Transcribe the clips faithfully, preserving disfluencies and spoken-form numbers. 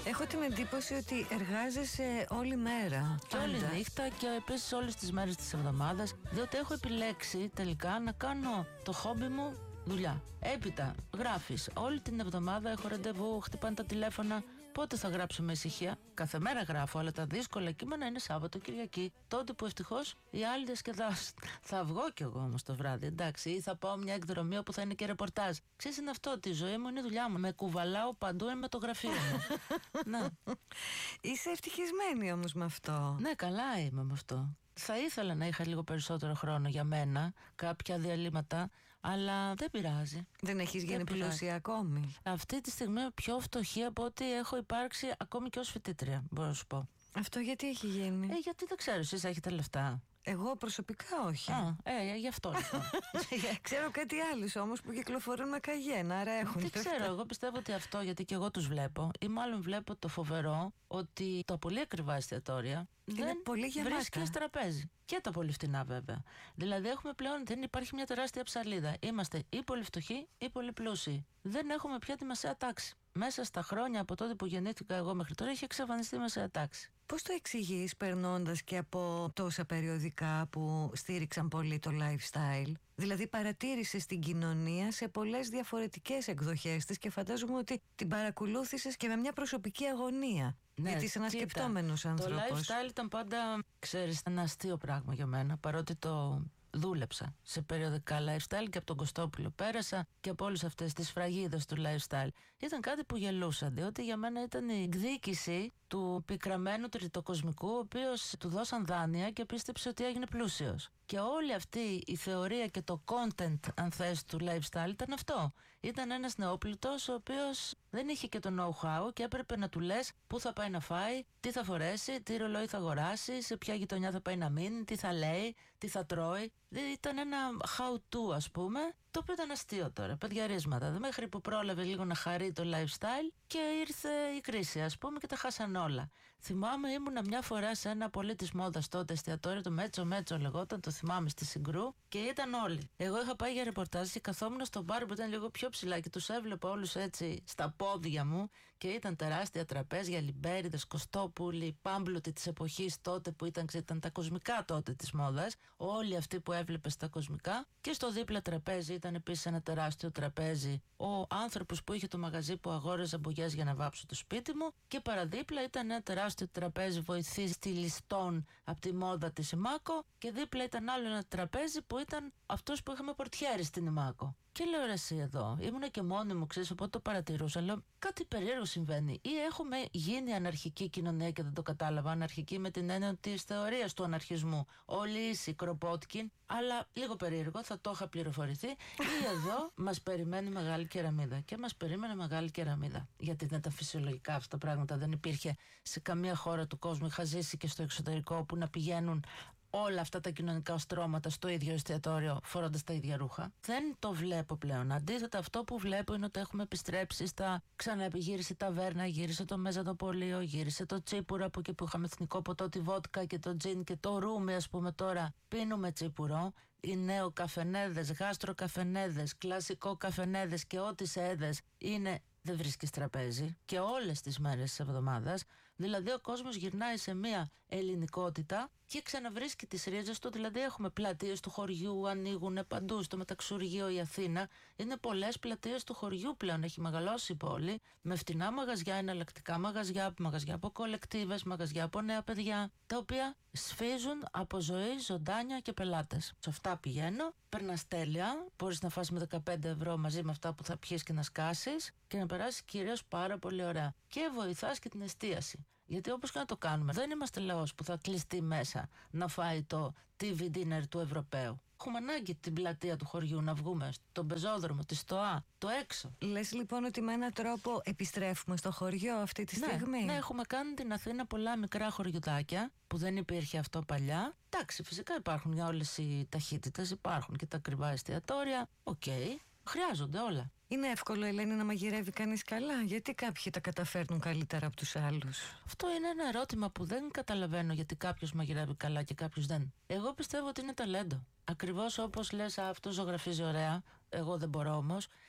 Έχω την εντύπωση ότι εργάζεσαι όλη μέρα. Και όλη νύχτα και επίσης όλες τις μέρες της εβδομάδας, διότι έχω επιλέξει τελικά να κάνω το χόμπι μου δουλειά. Έπειτα γράφεις. Όλη την εβδομάδα έχω ραντεβού, χτυπάνε τα τηλέφωνα. Πότε θα γράψω με ησυχία? Κάθε μέρα γράφω, αλλά τα δύσκολα κείμενα είναι Σάββατο, Κυριακή. Τότε που ευτυχώς οι άλλοι διασκεδάζουν. Θα βγω κι εγώ όμως το βράδυ, εντάξει, ή θα πάω μια εκδρομή όπου θα είναι και ρεπορτάζ. Ξέρεις, είναι αυτό, ότι η ζωή μου είναι η δουλειά μου. Με κουβαλάω παντού με το γραφείο μου. Να. Είσαι ευτυχισμένη όμως με αυτό? Ναι, καλά είμαι με αυτό. Θα ήθελα να είχα λίγο περισσότερο χρόνο για μένα, κάποια διαλύματα, αλλά δεν πειράζει. Δεν έχεις γίνει πλούσια ακόμη? Αυτή τη στιγμή είμαι πιο φτωχή από ό,τι έχω υπάρξει ακόμη και ως φοιτήτρια, μπορώ να σου πω. Αυτό γιατί έχει γίνει? Ε, γιατί δεν ξέρω, εσείς έχετε λεφτά? Εγώ προσωπικά όχι. Α, ε, γι' αυτό λοιπόν. Ξέρω κάτι άλλους όμως που κυκλοφορούν με καγένα, άρα έχουν. Δεν ξέρω, εγώ πιστεύω ότι αυτό, γιατί και εγώ τους βλέπω, ή μάλλον βλέπω το φοβερό ότι τα πολύ ακριβά εστιατόρια είναι δεν πολύ γεμάτα. βρίσκεις τραπέζι. Και τα πολύ φτηνά βέβαια. Δηλαδή έχουμε πλέον, δεν υπάρχει μια τεράστια ψαλίδα. Είμαστε ή πολύ φτωχοί ή πολύ πλούσιοι. Δεν έχουμε πια τη μεσαία τάξη. Μέσα στα χρόνια από τότε που γεννήθηκα εγώ μέχρι τώρα έχει εξαφανιστεί η μεσαία τάξη. Πώς το εξηγείς περνώντας και από τόσα περιοδικά που στήριξαν πολύ το lifestyle? Δηλαδή παρατήρησες την κοινωνία σε πολλές διαφορετικές εκδοχές της και φαντάζομαι ότι την παρακολούθησες και με μια προσωπική αγωνία. Ναι, γιατί είσαι ένας σκεπτόμενος άνθρωπος. Το lifestyle ήταν πάντα, ξέρεις, ένα αστείο πράγμα για μένα, παρότι το δούλεψα σε περιοδικά lifestyle και από τον Κωστόπουλο πέρασα και από όλες αυτές τις φραγίδες του lifestyle. Ήταν κάτι που γελούσα, διότι για μένα ήταν η εκδίκηση του πικραμένου τριτοκοσμικού, ο οποίος του δώσαν δάνεια και πίστεψε ότι έγινε πλούσιος. Και όλη αυτή η θεωρία και το content, αν θες, του lifestyle ήταν αυτό. Ήταν ένας νεόπλουτος ο οποίος δεν είχε και το know-how και έπρεπε να του λες πού θα πάει να φάει, τι θα φορέσει, τι ρολόι θα αγοράσει, σε ποια γειτονιά θα πάει να μείνει, τι θα λέει, τι θα τρώει. Ήταν ένα how-to, ας πούμε, το οποίο ήταν αστείο τώρα, παιδιαρίσματα. Μέχρι που πρόλαβε λίγο να χαρεί το lifestyle και ήρθε η κρίση, ας πούμε, και τα χάσαν όλα. Θυμάμαι, ήμουνα μια φορά σε ένα πολύ της μόδας τότε εστιατόριο, το Μέτσο Μέτσο λεγόταν, το θυμάμαι, στη Συγκρού, και ήταν όλοι. Εγώ είχα πάει για ρεπορτάζ και καθόμουν στο μπαρ που ήταν λίγο πιο ψηλά και τους έβλεπα όλους έτσι στα πόδια μου και ήταν τεράστια τραπέζια, λιμπέριδες, Κωστόπουλοι, πάμπλουτοι της εποχής τότε που ήταν, ήταν τα κοσμικά τότε της μόδας. Όλοι αυτοί που έβλεπε στα κοσμικά, και στο δίπλα τραπέζι ήταν επίσης ένα τεράστιο τραπέζι ο άνθρωπος που είχε το μαγαζί που αγόραζε μπογιές για να βάψω το σπίτι μου, και παραδίπλα ήταν ένα τεράστιο τραπέζι βοηθή στυλιστών από τη μόδα της Ιμάκο, και δίπλα ήταν άλλο ένα τραπέζι που ήταν αυτός που είχαμε πορτιέρι στην Ιμάκο. Και λέω, ρε εσύ εδώ, ήμουνα και μόνη μου, ξέρεις, οπότε το παρατηρούσα. Λέω, κάτι περίεργο συμβαίνει. Ή έχουμε γίνει αναρχική κοινωνία και δεν το κατάλαβα. Αναρχική με την έννοια της θεωρίας του αναρχισμού. Όλοι ίσοι, Κροπότκιν, αλλά λίγο περίεργο, θα το είχα πληροφορηθεί. Ή εδώ μας περιμένει μεγάλη κεραμίδα. Και μας περίμενε μεγάλη κεραμίδα. Γιατί δεν ήταν φυσιολογικά αυτά τα πράγματα. Δεν υπήρχε σε καμία χώρα του κόσμου. Είχα ζήσει και στο εξωτερικό που να πηγαίνουν όλα αυτά τα κοινωνικά στρώματα στο ίδιο εστιατόριο φορώντας τα ίδια ρούχα. Δεν το βλέπω πλέον. Αντίθετα, αυτό που βλέπω είναι ότι έχουμε επιστρέψει στα ξαναεπιγύρισε η ταβέρνα, γύρισε το Μεζαντοπολείο, γύρισε το τσίπουρο από εκεί που είχαμε εθνικό ποτό, τη βότκα και το τζιν και το ρούμι, ας πούμε. Τώρα πίνουμε τσίπουρο. Οι νέο καφενέδες, γάστρο καφενέδες, κλασικό καφενέδες και ό,τι σε έδες είναι. Δεν βρίσκεις τραπέζι και όλες τις μέρες της εβδομάδας. Δηλαδή ο κόσμος γυρνάει σε μια ελληνικότητα και ξαναβρίσκει τις ρίζες του. Δηλαδή έχουμε πλατείες του χωριού, ανοίγουν παντού. Στο Μεταξουργείο η Αθήνα είναι πολλές πλατείες του χωριού πλέον. Έχει μεγαλώσει η πόλη με φτηνά μαγαζιά, εναλλακτικά μαγαζιά, μαγαζιά από κολεκτίβες, μαγαζιά από νέα παιδιά, τα οποία σφίζουν από ζωή, ζωντάνια και πελάτες. Σε αυτά πηγαίνω, περνάς τέλεια, μπορείς να φας με δεκαπέντε ευρώ μαζί με αυτά που θα πιείς και να σκάσεις και να περάσεις κυρίως πάρα πολύ ωραία. Και βοηθάς και την εστίαση. Γιατί όπως και να το κάνουμε, δεν είμαστε λαός που θα κλειστεί μέσα να φάει το τι βι dinner του Ευρωπαίου. Έχουμε ανάγκη την πλατεία του χωριού να βγούμε, στον πεζόδρομο, τη στοά, το έξω. Λες λοιπόν ότι με έναν τρόπο επιστρέφουμε στο χωριό αυτή τη στιγμή? Ναι, ναι, έχουμε κάνει την Αθήνα πολλά μικρά χωριουδάκια που δεν υπήρχε αυτό παλιά. Εντάξει, φυσικά υπάρχουν για όλες οι ταχύτητες, υπάρχουν και τα ακριβά εστιατόρια. Οκ, okay, χρειάζονται όλα. Είναι εύκολο, Ελένη, να μαγειρεύει κανείς καλά? Γιατί κάποιοι τα καταφέρνουν καλύτερα από τους άλλους? Αυτό είναι ένα ερώτημα που δεν καταλαβαίνω, γιατί κάποιος μαγειρεύει καλά και κάποιος δεν. Εγώ πιστεύω ότι είναι ταλέντο. Ακριβώς όπως λες, αυτό ζωγραφίζει ωραία, εγώ δεν μπορώ όμως.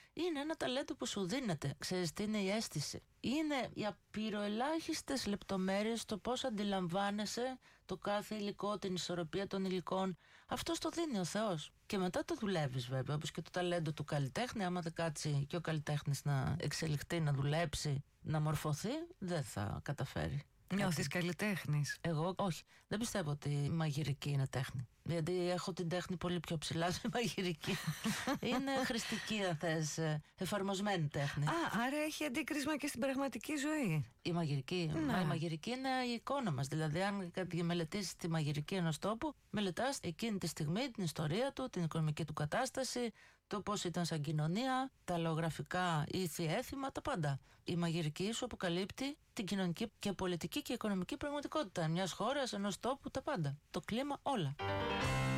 Είναι ένα ταλέντο που σου δίνεται. Ξέρεις τι είναι η αίσθηση? Είναι οι απειροελάχιστες λεπτομέρειες στο πώς αντιλαμβάνεσαι το κάθε υλικό, την ισορροπία των υλικών. Αυτό το δίνει ο Θεός. Και μετά το δουλεύεις βέβαια, όπως και το ταλέντο του καλλιτέχνη. Άμα δεν κάτσει και ο καλλιτέχνης να εξελιχθεί, να δουλέψει, να μορφωθεί, δεν θα καταφέρει. Νιώθεις καλλιτέχνης? Εγώ όχι. Δεν πιστεύω ότι η μαγειρική είναι τέχνη. Γιατί έχω την τέχνη πολύ πιο ψηλά σε μαγειρική. Είναι χρηστική, αν θες, εφαρμοσμένη τέχνη. Α, άρα έχει αντίκρισμα και στην πραγματική ζωή. Η μαγειρική. Μα η μαγειρική είναι η εικόνα μας. Δηλαδή, αν μελετήσεις τη μαγειρική ενός τόπου, μελετάς εκείνη τη στιγμή την ιστορία του, την οικονομική του κατάσταση, το πώς ήταν σαν κοινωνία, τα λαογραφικά ήθη, έθιμα, τα πάντα. Η μαγειρική σου αποκαλύπτει την κοινωνική και πολιτική και οικονομική πραγματικότητα μιας χώρας, ενός τόπου, τα πάντα. Το κλίμα, όλα.